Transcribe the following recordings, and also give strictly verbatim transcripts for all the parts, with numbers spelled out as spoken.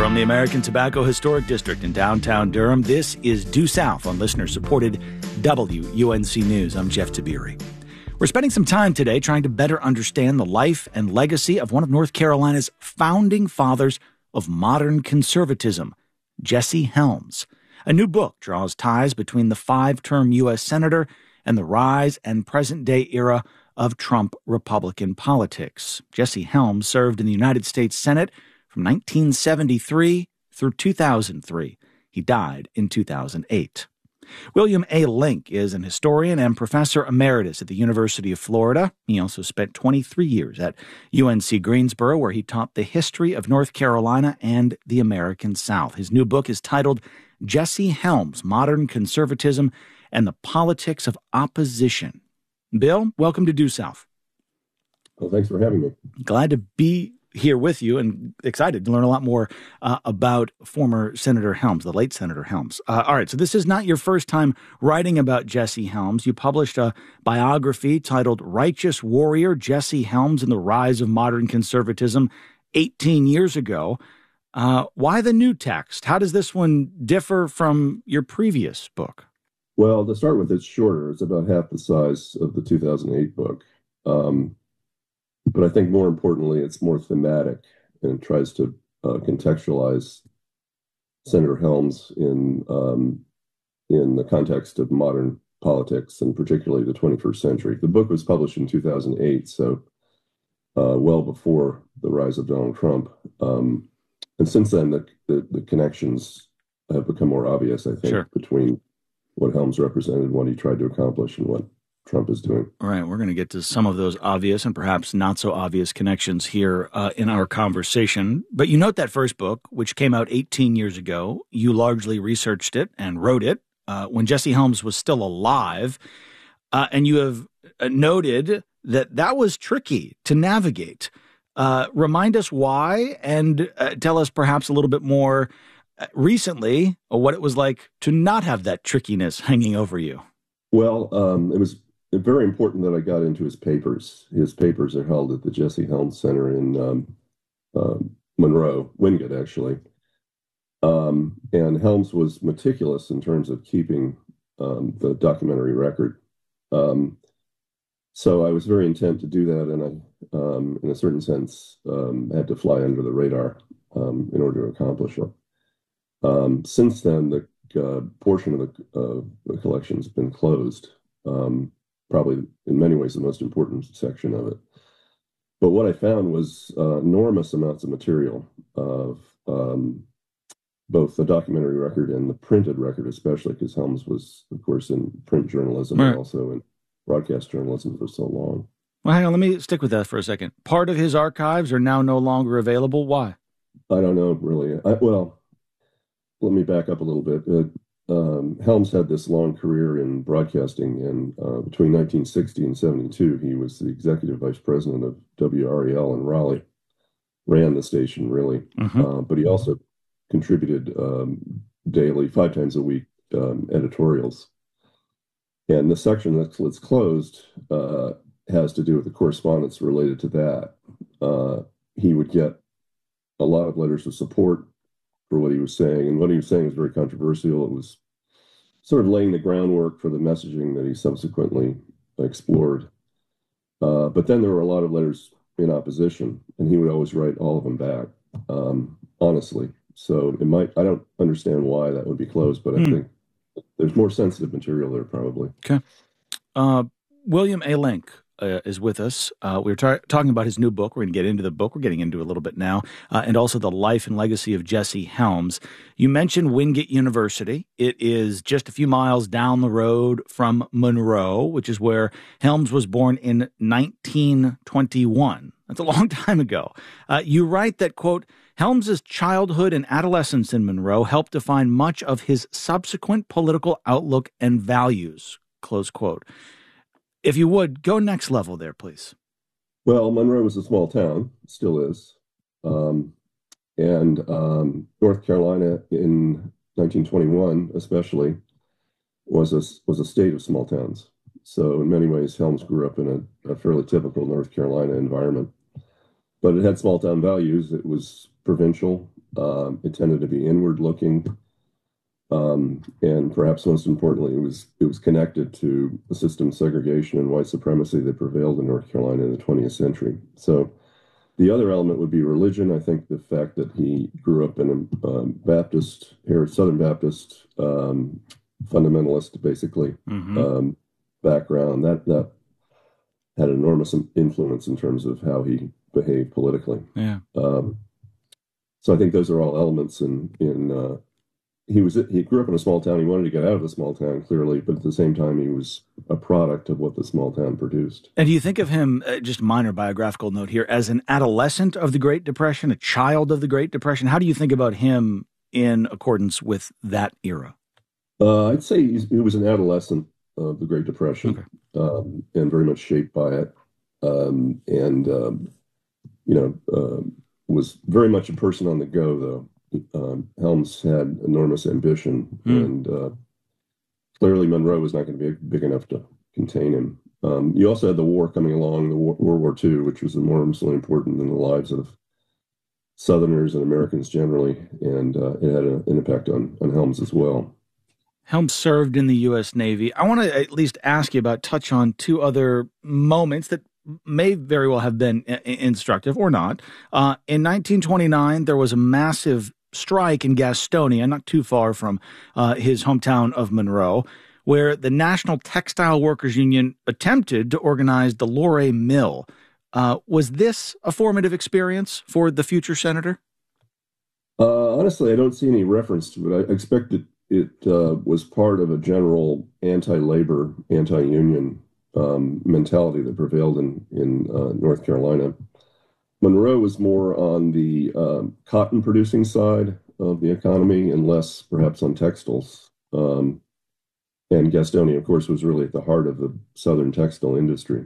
From the American Tobacco Historic District in downtown Durham, this is Due South on listener-supported W U N C News. I'm Jeff Tabiri. We're spending some time today trying to better understand the life and legacy of one of North Carolina's founding fathers of modern conservatism, Jesse Helms. A new book draws ties between the five-term U S senator and the rise and present-day era of Trump Republican politics. Jesse Helms served in the United States Senate from nineteen seventy-three through two thousand three. He died in two thousand eight. William A. Link is an historian and professor emeritus at the University of Florida. He also spent twenty-three years at U N C Greensboro, where he taught the history of North Carolina and the American South. His new book is titled Jesse Helms, Modern Conservatism and the Politics of Opposition. Bill, welcome to Due South. Well, thanks for having me. Glad to be here with you and excited to learn a lot more uh, about former Senator Helms, the late Senator Helms. Uh, all right, so this is not your first time writing about Jesse Helms. You published a biography titled Righteous Warrior, Jesse Helms and the Rise of Modern Conservatism eighteen years ago. Uh, why the new text? How does this one differ from your previous book? Well, to start with, it's shorter. It's about half the size of the two thousand eight book. Um, But I think more importantly, it's more thematic and tries to uh, contextualize Senator Helms in um, in the context of modern politics and particularly the twenty-first century. The book was published in two thousand eight, so uh, well before the rise of Donald Trump. Um, and since then, the, the, the connections have become more obvious, I think, Sure. between what Helms represented, what he tried to accomplish, and what Trump is doing. All right, we're going to get to some of those obvious and perhaps not so obvious connections here uh, in our conversation. But you note that first book, which came out eighteen years ago, you largely researched it and wrote it uh, when Jesse Helms was still alive. Uh, and you have noted that that was tricky to navigate. Uh, remind us why and uh, tell us perhaps a little bit more uh, recently what it was like to not have that trickiness hanging over you. Well, um, it was very important that I got into his papers. His papers are held at the Jesse Helms Center in um, uh, Monroe, Wingate, actually. Um, and Helms was meticulous in terms of keeping um, the documentary record. Um, so I was very intent to do that, and I, um, in a certain sense, um, had to fly under the radar um, in order to accomplish it. Um, since then, the uh, portion of the, uh, the collection has been closed. Um, probably in many ways the most important section of it. But what I found was uh, enormous amounts of material of um, both the documentary record and the printed record, especially because Helms was, of course, in print journalism Right. and also in broadcast journalism for so long. Well, hang on, let me stick with that for a second. Part of his archives are now no longer available. Why? I don't know, really. I, well, let me back up a little bit. Uh, Um, Helms had this long career in broadcasting, and uh, between nineteen sixty and seventy-two, he was the executive vice president of W R E L in Raleigh, ran the station, really. Mm-hmm. Uh, but he also contributed um, daily, five times a week, um, editorials. And the section that's, that's closed uh, has to do with the correspondence related to that. Uh, he would get a lot of letters of support for what he was saying. And what he was saying was very controversial. It was sort of laying the groundwork for the messaging that he subsequently explored. Uh, but then there were a lot of letters in opposition, and he would always write all of them back, um, honestly. So it might, I don't understand why that would be closed, but I Hmm. think there's more sensitive material there probably. Okay. Uh, William A. Link uh, is with us. Uh, we were tar- talking about his new book. We're going to get into the book. We're getting into it a little bit now, uh, and also the life and legacy of Jesse Helms. You mentioned Wingate University. It is just a few miles down the road from Monroe, which is where Helms was born in nineteen twenty-one. That's a long time ago. Uh, you write that, quote, Helms's childhood and adolescence in Monroe helped define much of his subsequent political outlook and values, close quote. If you would, go next level there, please. Well, Monroe was a small town, still is. Um, and um, North Carolina in nineteen twenty-one, especially, was a, was a state of small towns. So in many ways, Helms grew up in a, a fairly typical North Carolina environment. But it had small town values. It was provincial. Um, it tended to be inward looking. Um, and perhaps most importantly, it was it was connected to the system of segregation and white supremacy that prevailed in North Carolina in the twentieth century. So the other element would be religion. I think the fact that he grew up in a um, Baptist, or Southern Baptist, um, fundamentalist, basically, Mm-hmm. um, background, that that had enormous influence in terms of how he behaved politically. Yeah. Um, so I think those are all elements in in uh, he was he grew up in a small town. He wanted to get out of the small town, clearly, but at the same time, he was a product of what the small town produced. And do you think of him, uh, just a minor biographical note here, as an adolescent of the Great Depression, a child of the Great Depression? How do you think about him in accordance with that era? Uh, I'd say he's, he was an adolescent of the Great Depression, Okay. um, and very much shaped by it, um, and um, you know, um, was very much a person on the go, though. Um, Helms had enormous ambition, Mm. and uh, clearly Monroe was not going to be big enough to contain him. Um, you also had the war coming along, the war, World War Two, which was enormously important in the lives of Southerners and Americans generally, and uh, it had a, an impact on, on Helms as well. Helms served in the U S Navy. I want to at least ask you about, touch on two other moments that may very well have been I- instructive or not. Uh, in nineteen twenty-nine, there was a massive strike in Gastonia, not too far from uh, his hometown of Monroe, where the National Textile Workers Union attempted to organize the Loray Mill. Uh, was this a formative experience for the future senator? Uh, honestly, I don't see any reference to it. I expect it, it uh, was part of a general anti-labor, anti-union um, mentality that prevailed in, in uh, North Carolina. Monroe was more on the um, cotton producing side of the economy and less perhaps on textiles. Um, and Gastonia, of course, was really at the heart of the Southern textile industry.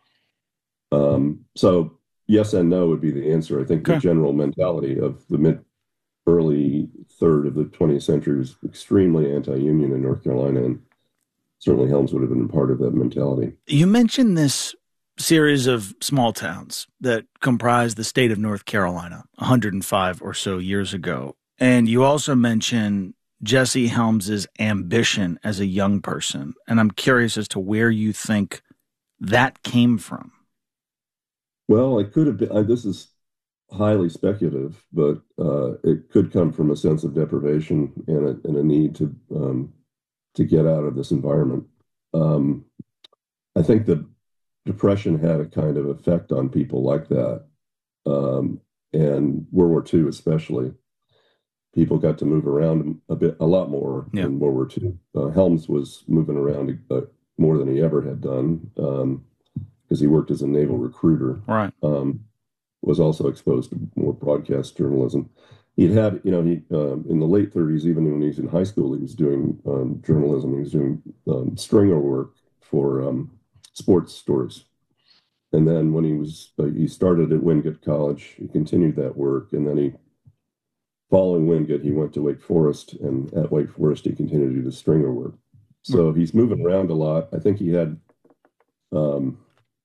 Um, so yes and no would be the answer. I think the Okay. general mentality of the mid early third of the twentieth century was extremely anti-union in North Carolina, and certainly Helms would have been part of that mentality. You mentioned this series of small towns that comprised the state of North Carolina one hundred five or so years ago. And you also mentioned Jesse Helms's ambition as a young person. And I'm curious as to where you think that came from. Well, it could have been, uh, this is highly speculative, but uh, it could come from a sense of deprivation and a, and a need to um, to get out of this environment. Um, I think the Depression had a kind of effect on people like that, um, and World War Two especially. People got to move around a bit, a lot more Yeah. in World War Two. Uh, Helms was moving around uh, more than he ever had done um, because he worked as a naval recruiter. Right. Um, was also exposed to more broadcast journalism. He'd had, you know, he um, in the late thirties, even when he was in high school, he was doing um, journalism. He was doing um, stringer work for um, sports stories. And then when he was, uh, he started at Wingate College, he continued that work. And then he, following Wingate, he went to Wake Forest. And at Wake Forest, he continued to do the stringer work. So he's moving around a lot. I think he had um,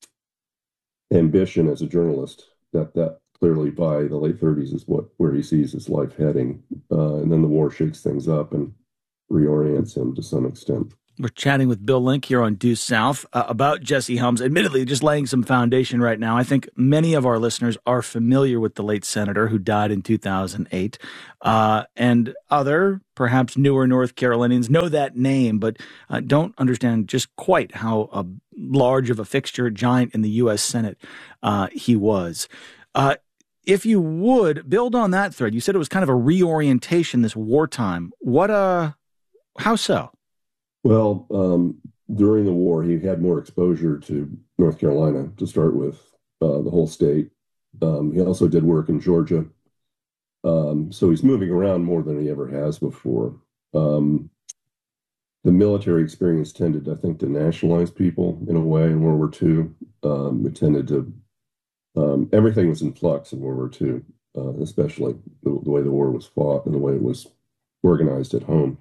ambition as a journalist. That that clearly by the late thirties is what where he sees his life heading, uh, and then the war shakes things up and reorients him to some extent. We're chatting with Bill Link here on Due South uh, about Jesse Helms, admittedly just laying some foundation right now. I think many of our listeners are familiar with the late senator who died in two thousand eight, uh, and other, perhaps newer North Carolinians know that name, but uh, don't understand just quite how uh, large of a fixture, giant in the U S Senate uh, he was. Uh, if you would, build on that thread. You said it was kind of a reorientation this wartime. What, uh, how so? Well, um, during the war, he had more exposure to North Carolina to start with, uh, the whole state. Um, he also did work in Georgia. Um, so he's moving around more than he ever has before. Um, the military experience tended, I think, to nationalize people in a way in World War Two. Um, it tended to, um, everything was in flux in World War Two, uh, especially the, the way the war was fought and the way it was organized at home.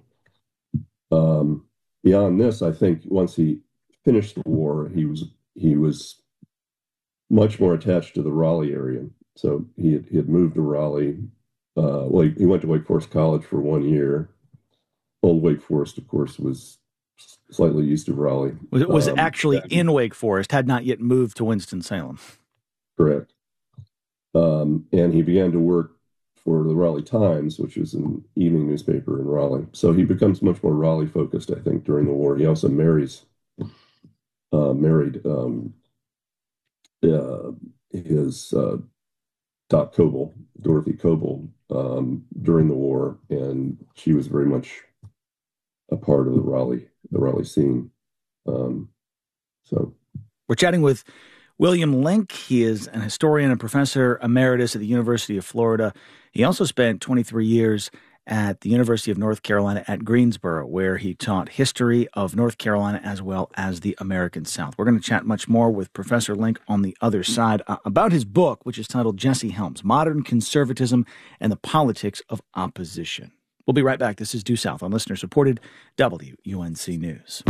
Um, Beyond this, I think once he finished the war, he was he was much more attached to the Raleigh area. So he had, he had moved to Raleigh, uh, well, he, he went to Wake Forest College for one year. Old Wake Forest, of course, was slightly east of Raleigh. Was, was um, actually that, in Wake Forest, had not yet moved to Winston-Salem. Correct. Um, and he began to work for the Raleigh Times, which is an evening newspaper in Raleigh. So he becomes much more Raleigh-focused, I think, during the war. He also marries, uh, married um, uh, his uh, Dot Coble, Dorothy Coble, um, during the war, and she was very much a part of the Raleigh, the Raleigh scene. Um, so we're chatting with William Link. He is an historian and professor emeritus at the University of Florida. He also spent twenty-three years at the University of North Carolina at Greensboro, where he taught history of North Carolina as well as the American South. We're going to chat much more with Professor Link on the other side uh, about his book, which is titled Jesse Helms, Modern Conservatism and the Politics of Opposition. We'll be right back. This is Due South on listener-supported W U N C News.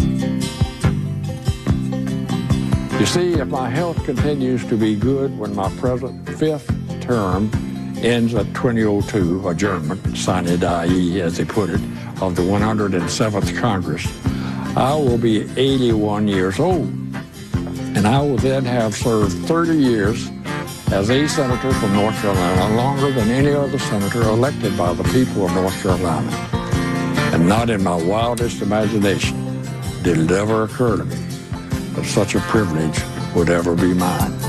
You see, if my health continues to be good when my present fifth term ends at twenty oh two, adjournment, sine die, as they put it, of the one hundred seventh Congress, I will be eighty-one years old. And I will then have served thirty years as a senator from North Carolina, longer than any other senator elected by the people of North Carolina. And not in my wildest imagination did it ever occur to me that such a privilege would ever be mine.